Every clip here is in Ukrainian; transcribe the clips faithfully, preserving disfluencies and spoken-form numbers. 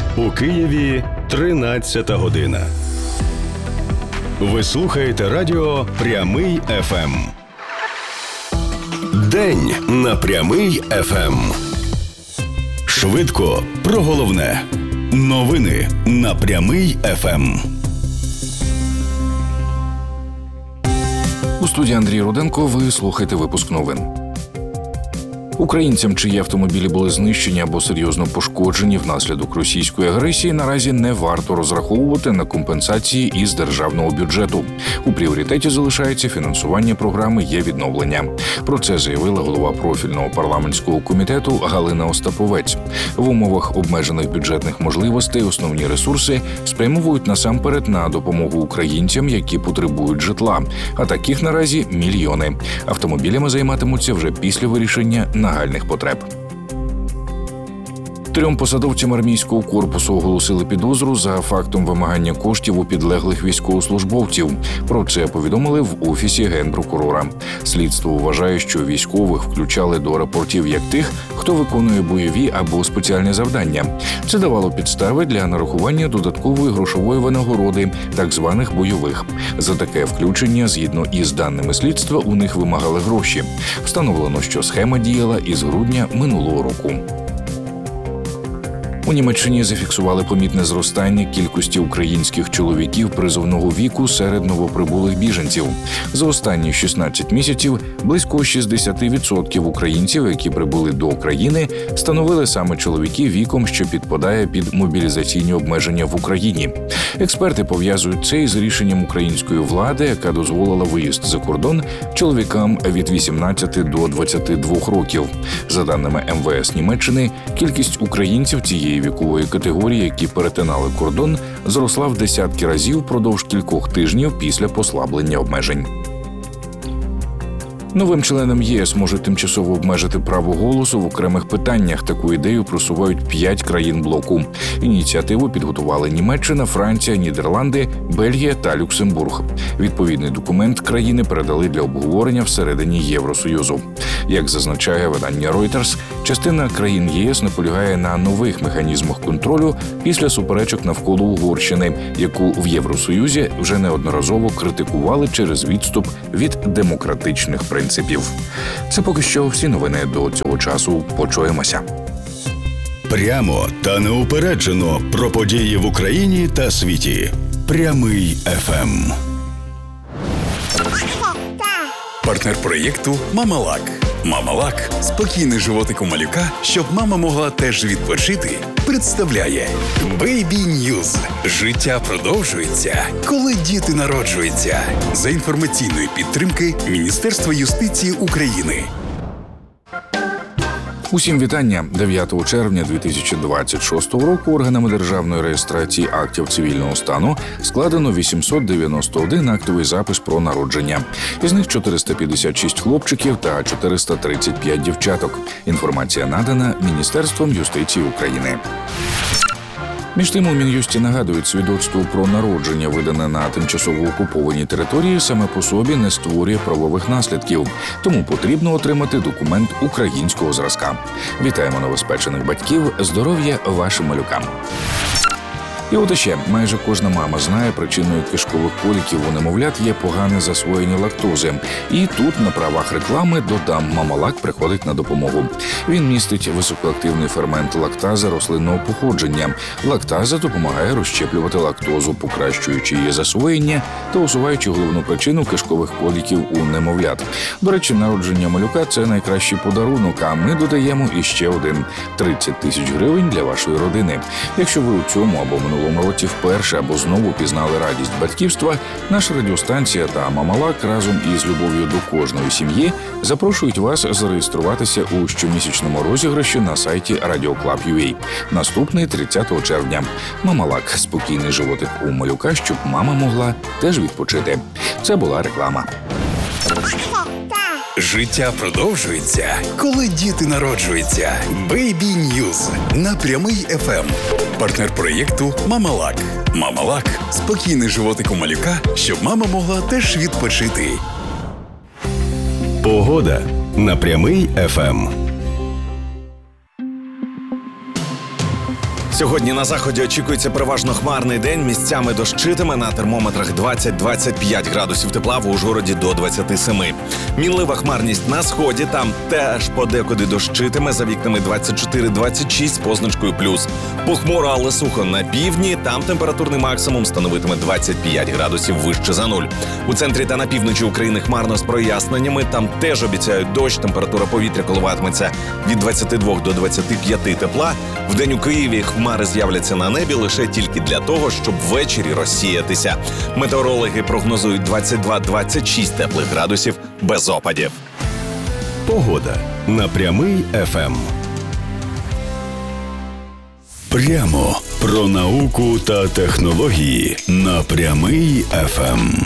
У Києві тринадцята година. Ви слухаєте радіо «Прямий еф ем». День на «Прямий еф ем». Швидко про головне. Новини на «Прямий еф ем». У студії Андрій Руденко ви слухаєте випуск новин. Українцям, чиї автомобілі були знищені або серйозно пошкоджені внаслідок російської агресії, наразі не варто розраховувати на компенсації із державного бюджету. У пріоритеті залишається фінансування програми «Є-відновлення». Про це заявила голова профільного парламентського комітету Галина Остаповець. В умовах обмежених бюджетних можливостей основні ресурси спрямовують насамперед на допомогу українцям, які потребують житла. А таких наразі мільйони. Автомобілями займатимуться вже після вирішення нагальних потреб. Трьом посадовцям армійського корпусу оголосили підозру за фактом вимагання коштів у підлеглих військовослужбовців. Про це повідомили в Офісі Генпрокурора. Слідство вважає, що військових включали до рапортів як тих, хто виконує бойові або спеціальні завдання. Це давало підстави для нарахування додаткової грошової винагороди, так званих бойових. За таке включення, згідно із даними слідства, у них вимагали гроші. Встановлено, що схема діяла із грудня минулого року. У Німеччині зафіксували помітне зростання кількості українських чоловіків призовного віку серед новоприбулих біженців. За останні шістнадцять місяців близько шістдесят відсотків українців, які прибули до країни, становили саме чоловіки віком, що підпадає під мобілізаційні обмеження в Україні. Експерти пов'язують це із рішенням української влади, яка дозволила виїзд за кордон чоловікам від вісімнадцяти до двадцяти двох років. За даними ем ве ес Німеччини, кількість українців цієї вікової категорії, які перетинали кордон, зросла в десятки разів впродовж кількох тижнів після послаблення обмежень. Новим членам ЄС можуть тимчасово обмежити право голосу в окремих питаннях. Таку ідею просувають п'ять країн блоку. Ініціативу підготували Німеччина, Франція, Нідерланди, Бельгія та Люксембург. Відповідний документ країни передали для обговорення всередині Євросоюзу. Як зазначає видання Reuters, частина країн ЄС наполягає на нових механізмах контролю після суперечок навколо Угорщини, яку в Євросоюзі вже неодноразово критикували через відступ від демократичних принципів. Це поки що всі новини до цього часу. Почуємося. Прямо та неупереджено про події в Україні та світі. Прямий еф ем. Партнер проєкту «Мамалак». «Мамалак» – спокійний животик у малюка, щоб мама могла теж відпочити, представляє Baby News. Життя продовжується, коли діти народжуються. За інформаційної підтримки Міністерства юстиції України. Усім вітання. дев'ятого червня дві тисячі двадцять шостого року органами державної реєстрації актів цивільного стану складено вісімсот дев'яносто один актовий запис про народження. Із них чотириста п'ятдесят шість хлопчиків та чотириста тридцять п'ять дівчаток. Інформація надана Міністерством юстиції України. Між тим, у Мін'юсті нагадують, свідоцтво про народження, видане на тимчасово окупованій території, саме по собі не створює правових наслідків. Тому потрібно отримати документ українського зразка. Вітаємо новоспечених батьків, здоров'я вашим малюкам. І от іще, майже кожна мама знає, причиною кишкових коліків у немовлят є погане засвоєння лактози. І тут на правах реклами додам, Мамалак приходить на допомогу. Він містить високоактивний фермент лактази рослинного походження. Лактаза допомагає розщеплювати лактозу, покращуючи її засвоєння та усуваючи головну причину кишкових коліків у немовлят. До речі, народження малюка – це найкращий подарунок, а ми додаємо іще один – тридцять тисяч гривень для вашої родини. Якщо ви у цьому або минулому минулому році вперше або знову пізнали радість батьківства, наша радіостанція та Мамалак разом із любов'ю до кожної сім'ї запрошують вас зареєструватися у щомісячному розіграші на сайті радіоклаб крапка ю а. Наступний тридцятого червня. Мамалак – спокійний животик у малюка, щоб мама могла теж відпочити. Це була реклама. Життя продовжується, коли діти народжуються. Baby News на Прямий еф ем. Партнер проєкту «Мамалак». «Мамалак» – спокійний животик у малюка, щоб мама могла теж відпочити. Погода на Прямий еф ем. Сьогодні на заході очікується переважно хмарний день, місцями дощитиме, на термометрах двадцять-двадцять п'ять градусів тепла, в Ужгороді до двадцять сім. Мінлива хмарність на сході, там теж подекуди дощитиме, за вікнами двадцять чотири двадцять шість з позначкою плюс. Похмуро, але сухо на півдні, там температурний максимум становитиме двадцять п'ять градусів вище за нуль. У центрі та на півночі України хмарно з проясненнями, там теж обіцяють дощ, температура повітря коливатиметься від двадцяти двох до двадцяти п'яти тепла. Вдень у Києві хмари з'являться на небі лише тільки для того, щоб ввечері розсіятися. Метеорологи прогнозують двадцять два двадцять шість теплих градусів без опадів. Погода на Прямий еф ем. Прямо про науку та технології на Прямий еф ем.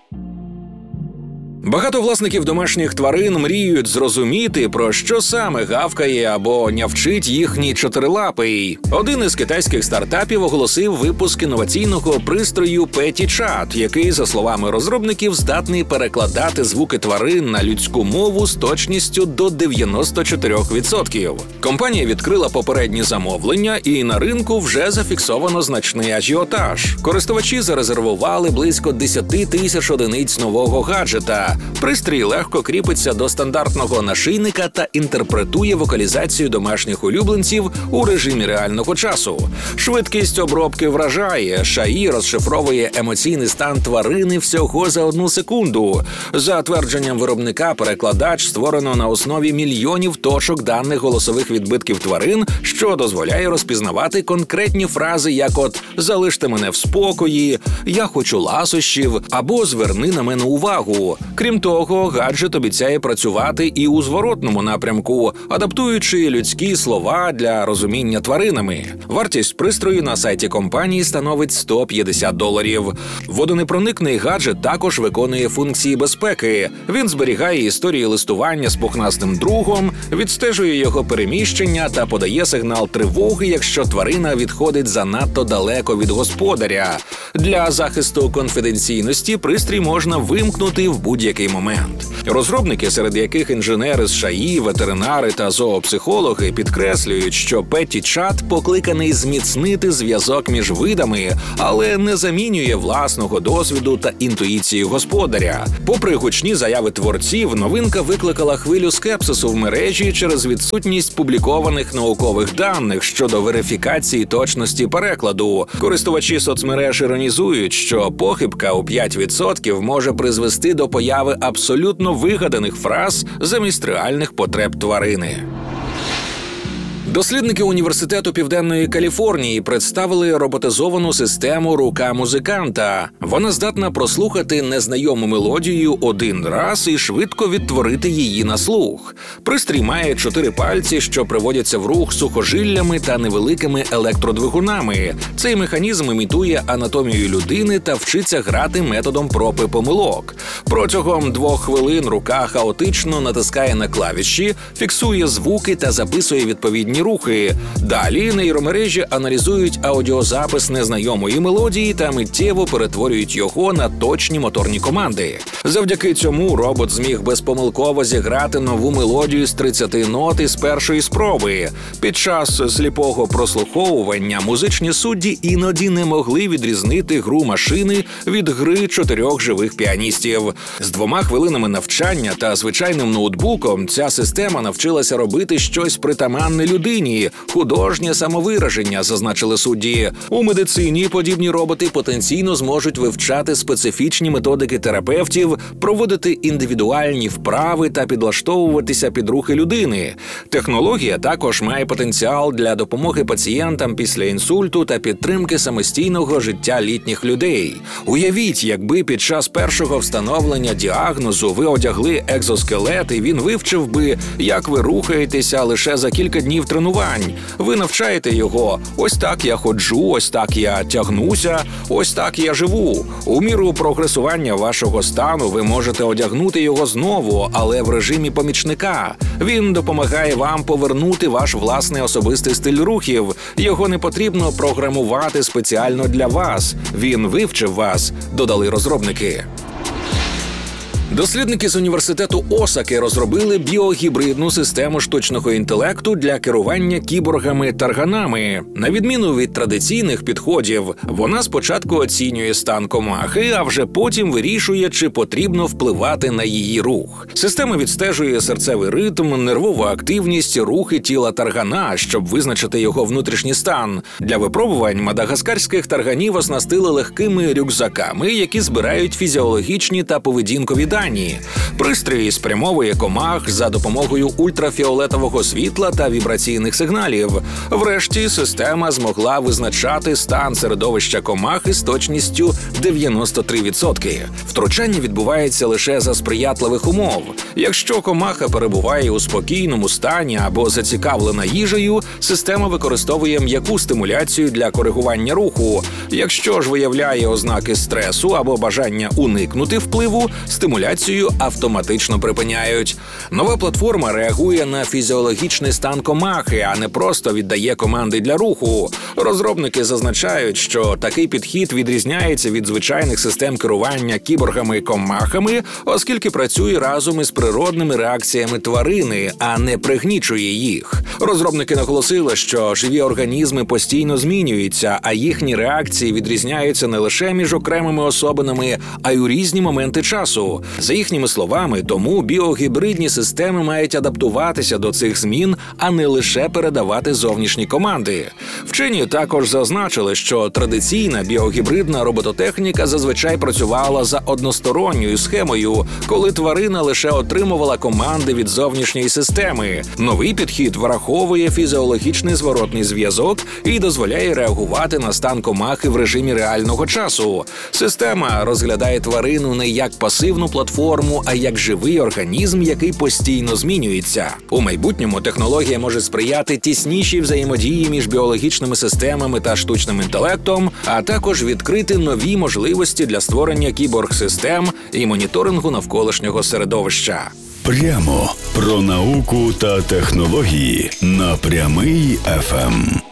Багато власників домашніх тварин мріють зрозуміти, про що саме гавкає або нявчить їхній чотирилапий. Один із китайських стартапів оголосив випуск інноваційного пристрою PettyChat, який, за словами розробників, здатний перекладати звуки тварин на людську мову з точністю до дев'яносто чотири відсотки. Компанія відкрила попередні замовлення, і на ринку вже зафіксовано значний ажіотаж. Користувачі зарезервували близько десять тисяч одиниць нового гаджета. Пристрій легко кріпиться до стандартного нашийника та інтерпретує вокалізацію домашніх улюбленців у режимі реального часу. Швидкість обробки вражає. ШАІ розшифровує емоційний стан тварини всього за одну секунду. За твердженням виробника, перекладач створено на основі мільйонів точок даних голосових відбитків тварин, що дозволяє розпізнавати конкретні фрази, як от «залиште мене в спокої», «я хочу ласощів» або «зверни на мене увагу». Крім того, гаджет обіцяє працювати і у зворотному напрямку, адаптуючи людські слова для розуміння тваринами. Вартість пристрою на сайті компанії становить сто п'ятдесят доларів. Водонепроникний гаджет також виконує функції безпеки. Він зберігає історії листування з пухнастим другом, відстежує його переміщення та подає сигнал тривоги, якщо тварина відходить занадто далеко від господаря. Для захисту конфіденційності пристрій можна вимкнути в будь-який момент. Розробники, серед яких інженери з ШАІ, ветеринари та зоопсихологи, підкреслюють, що PettyChat покликаний зміцнити зв'язок між видами, але не замінює власного досвіду та інтуїції господаря. Попри гучні заяви творців, новинка викликала хвилю скепсису в мережі через відсутність публікованих наукових даних щодо верифікації точності перекладу. Користувачі соцмереж іронізують, що похибка у п'ять відсотків може призвести до появи абсолютно вигаданих фраз замість реальних потреб тварини. Дослідники Університету Південної Каліфорнії представили роботизовану систему «Рука музиканта». Вона здатна прослухати незнайому мелодію один раз і швидко відтворити її на слух. Пристрій має чотири пальці, що приводяться в рух сухожиллями та невеликими електродвигунами. Цей механізм імітує анатомію людини та вчиться грати методом проб і помилок. Протягом двох хвилин рука хаотично натискає на клавіші, фіксує звуки та записує відповідні рухи. Далі нейромережі аналізують аудіозапис незнайомої мелодії та миттєво перетворюють його на точні моторні команди. Завдяки цьому робот зміг безпомилково зіграти нову мелодію з тридцяти нот із першої спроби. Під час сліпого прослуховування музичні судді іноді не могли відрізнити гру машини від гри чотирьох живих піаністів. З двома хвилинами навчання та звичайним ноутбуком ця система навчилася робити щось притаманне людині – художнє самовираження, зазначили судді. У медицині подібні роботи потенційно зможуть вивчати специфічні методики терапевтів, проводити індивідуальні вправи та підлаштовуватися під рухи людини. Технологія також має потенціал для допомоги пацієнтам після інсульту та підтримки самостійного життя літніх людей. Уявіть, якби під час першого встановлення діагнозу ви одягли екзоскелет і він вивчив би, як ви рухаєтеся лише за кілька днів тренувань. Ви навчаєте його «ось так я ходжу, ось так я тягнуся, ось так я живу». У міру прогресування вашого стану ви можете одягнути його знову, але в режимі помічника. Він допомагає вам повернути ваш власний особистий стиль рухів. Його не потрібно програмувати спеціально для вас. Він вивчив вас, додали розробники. Дослідники з університету Осаки розробили біогібридну систему штучного інтелекту для керування кіборгами-тарганами. На відміну від традиційних підходів, вона спочатку оцінює стан комахи, а вже потім вирішує, чи потрібно впливати на її рух. Система відстежує серцевий ритм, нервову активність, рухи тіла таргана, щоб визначити його внутрішній стан. Для випробувань мадагаскарських тарганів оснастили легкими рюкзаками, які збирають фізіологічні та поведінкові дані. Пристрій спрямовує комах за допомогою ультрафіолетового світла та вібраційних сигналів. Врешті система змогла визначати стан середовища комахи з точністю дев'яносто три відсотки. Втручання відбувається лише за сприятливих умов. Якщо комаха перебуває у спокійному стані або зацікавлена їжею, система використовує м'яку стимуляцію для коригування руху. Якщо ж виявляє ознаки стресу або бажання уникнути впливу, стимуляцію автоматично припиняють. Нова платформа реагує на фізіологічний стан комахи, а не просто віддає команди для руху. Розробники зазначають, що такий підхід відрізняється від звичайних систем керування кіборгами-комахами, оскільки працює разом із природними реакціями тварини, а не пригнічує їх. Розробники наголосили, що живі організми постійно змінюються, а їхні реакції відрізняються не лише між окремими особинами, а й у різні моменти часу. За їхніми словами, тому біогібридні системи мають адаптуватися до цих змін, а не лише передавати зовнішні команди. Вчені також зазначили, що традиційна біогібридна робототехніка зазвичай працювала за односторонньою схемою, коли тварина лише отримувала команди від зовнішньої системи. Новий підхід враховує фізіологічний зворотний зв'язок і дозволяє реагувати на стан комахи в режимі реального часу. Система розглядає тварину не як пасивну платформу, а як живий організм, який постійно змінюється. У майбутньому технологія може сприяти тіснішій взаємодії між біологічними системами та штучним інтелектом, а також відкрити нові можливості для створення кіборг-систем і моніторингу навколишнього середовища. Прямо про науку та технології на Прямий еф ем.